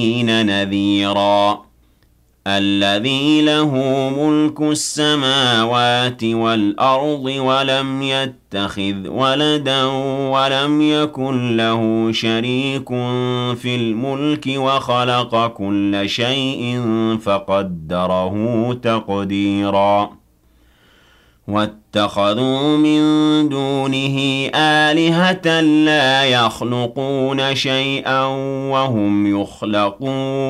نذيرا الذي له ملك السماوات والأرض ولم يتخذ ولدا ولم يكن له شريك في الملك وخلق كل شيء فقدره تقديرا واتخذوا من دونه آلهة لا يخلقون شيئا وهم يخلقون